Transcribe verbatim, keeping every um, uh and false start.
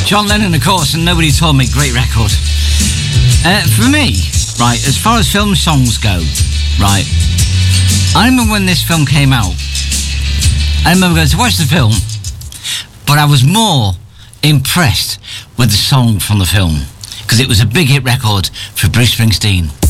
John Lennon, of course, and Nobody Told Me, great record. Uh, for me, right, as far as film songs go, right, I remember when this film came out, I remember going to watch the film, but I was more impressed with the song from the film, because it was a big hit record for Bruce Springsteen.